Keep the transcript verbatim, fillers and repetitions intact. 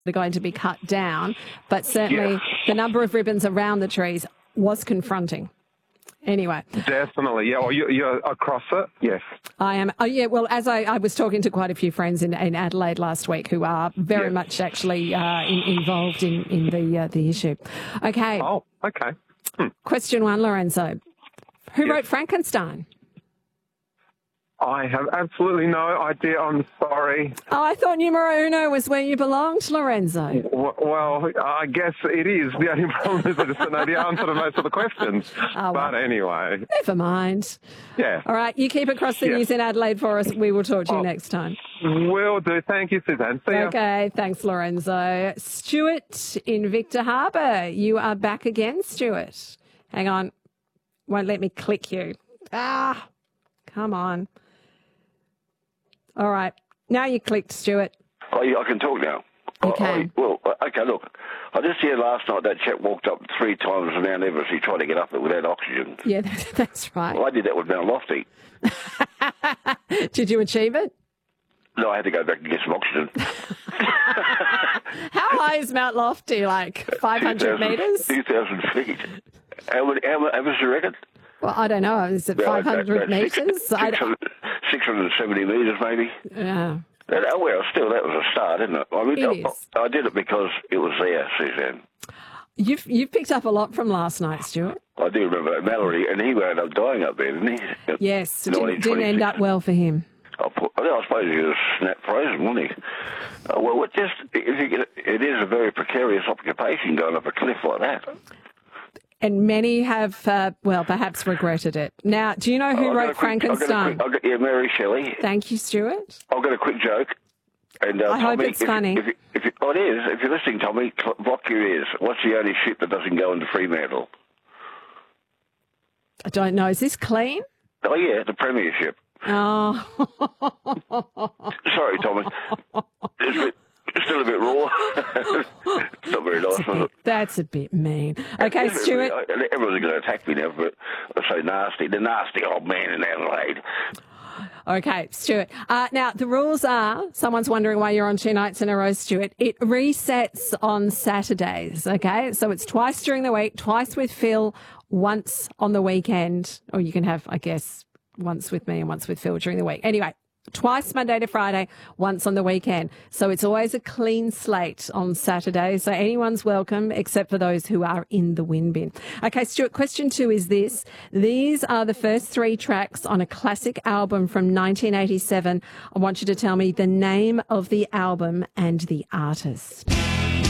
are going to be cut down, but certainly Yes. the number of ribbons around the trees was confronting. Anyway. Definitely, yeah. Well, you, you're across it, yes. I am. Oh, yeah. Well, as I, I was talking to quite a few friends in, in Adelaide last week who are very Yes. much actually uh, in, involved in, in the uh, the issue. Okay. Oh, okay. Hmm. Question one, Lorenzo. Who Yes. wrote Frankenstein? I have absolutely no idea. I'm sorry. Oh, I thought numero uno was where you belonged, Lorenzo. W- Well, I guess it is. The only problem is I just don't know the answer to most of the questions. Oh, but well. anyway, Never mind. yeah. All right, you keep across the Yeah. news in Adelaide for us. We will talk to you Oh. next time. Will do. Thank you, Suzanne. See ya. Okay, thanks, Lorenzo. Stuart in Victor Harbour. You are back again, Stuart. Hang on. Won't let me click you. Ah, come on. All right. Now you clicked, Stuart. Oh, yeah, I can talk now. Okay. I, I, well, okay, look. I just heard last night that chap walked up three times from Mount Everest. He tried to get up it without oxygen. Yeah, that's right. Well, I did that with Mount Lofty. Did you achieve it? No, I had to go back and get some oxygen. How high is Mount Lofty? Like five hundred metres? two thousand feet. How many, how much, how much do you reckon? Well, I don't know. Is it No, five hundred about six- metres? I don't- six hundred seventy metres, maybe. Yeah. And, oh, well, still, that was a start, isn't it? I mean, It I, is. I did it because it was there, Suzanne. You've, you've picked up a lot from last night, Stuart. I do remember that Mallory, and he wound up dying up there, didn't he? Yes. In Didn't, didn't end up well for him. I, put, I suppose he was snap frozen, wasn't he? Uh, well, it just if you get, it is a very precarious occupation going up a cliff like that. And many have, uh, well, perhaps regretted it. Now, do you know who I've got wrote a quick- I've got a Frankenstein? quick- I've got- yeah, Mary Shelley. Thank you, Stuart. I've got a quick joke. And, uh, I hope Tommy, it's if, funny. If, if, if, oh, it is. If you're listening, Tommy, cl- block your ears. What's the only ship that doesn't go into Fremantle? I don't know. Is this clean? Oh, yeah, the Premiership. Oh. Sorry, Tommy. It's, a bit, it's still a bit raw. It's not very nice, was it? That's a bit mean. Okay, Everyone's- Stuart. Everyone's going to attack me now, but I'm so nasty. The nasty old man in Adelaide. Okay, Stuart. Uh, now, the rules are, someone's wondering why you're on two nights in a row, Stuart. It resets on Saturdays, okay? So it's twice during the week, twice with Phil, once on the weekend. Or you can have, I guess, once with me and once with Phil during the week. Anyway, twice Monday to Friday, once on the weekend. So it's always a clean slate on Saturday. So anyone's welcome except for those who are in the win bin. Okay, Stuart, question two is this. These are the first three tracks on a classic album from nineteen eighty-seven. I want you to tell me the name of the album and the artist.